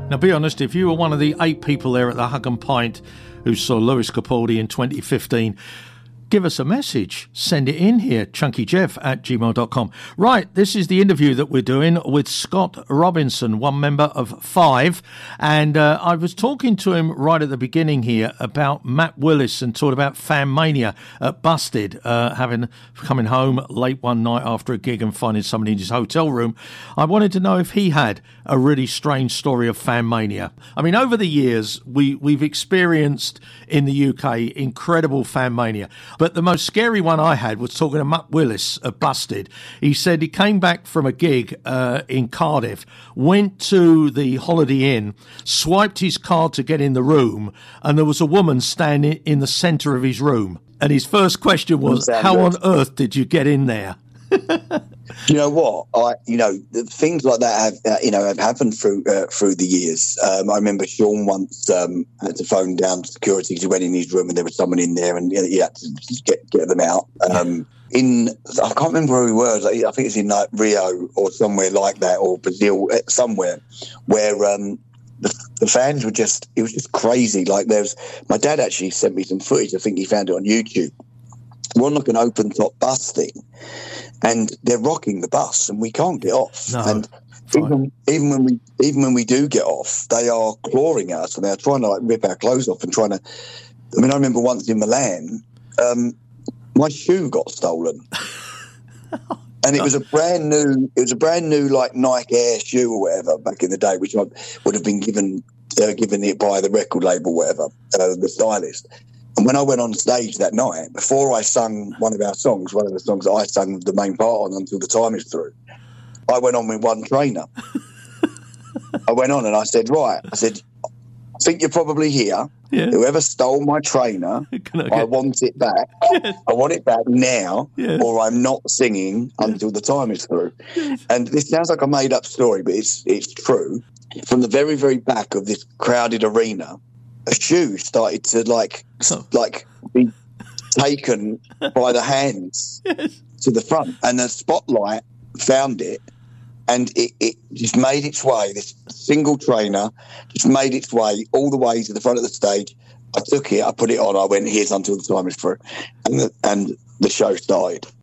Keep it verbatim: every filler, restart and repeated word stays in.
Now, be honest, if you were one of the eight people there at the Hug and Pint who saw Lewis Capaldi in twenty fifteen, give us a message. Send it in here, chunkyjeff at gmail dot com. Right, this is the interview that we're doing with Scott Robinson, one member of Five. And uh, I was talking to him right at the beginning here about Matt Willis and talking about Fan Mania at Busted, uh, having coming home late one night after a gig and finding somebody in his hotel room. I wanted to know if he had a really strange story of Fan Mania. I mean, over the years, we, we've experienced in the U K incredible Fan Mania. But the most scary one I had was talking to Matt Willis at Busted. He said he came back from a gig uh, in Cardiff, went to the Holiday Inn, swiped his card to get in the room, and there was a woman standing in the centre of his room. And his first question was, how on earth did you get in there? You know what? I, you know, things like that have, uh, you know, have happened through uh, through the years. Um, I remember Sean once um, had to phone down security because he went in his room and there was someone in there, and he had to get get them out. Um, in I can't remember where we were. I think it's in like Rio or somewhere like that, or Brazil, somewhere where um, the, the fans were just. It was just crazy. Like there's my dad actually sent me some footage. I think he found it on YouTube. We're on like an open top bus thing, and they're rocking the bus, and we can't get off. No, and even, even when we even when we do get off, they are clawing us, and they're trying to like rip our clothes off and trying to. I mean, I remember once in Milan, um, my shoe got stolen, and it was a brand new. It was a brand new like Nike Air shoe or whatever back in the day, which I would have been given uh, given it by the record label, whatever, uh, the stylist. And when I went on stage that night, before I sung one of our songs, one of the songs that I sang the main part on, Until the Time Is Through, I went on with one trainer. I went on and I said, right, I said, I think you're probably here. Yeah. Whoever stole my trainer, I, get... I want it back. Yes. I want it back now, yes. Or I'm not singing yes. Until the Time Is Through. Yes. And this sounds like a made-up story, but it's it's true. From the very, very back of this crowded arena, a shoe started to like oh. like be taken by the hands yes. to the front, and the spotlight found it, and it, it just made its way. This single trainer just made its way all the way to the front of the stage. I took it, I put it on, I went, here's Until the Time Is Through, and the, and the show started.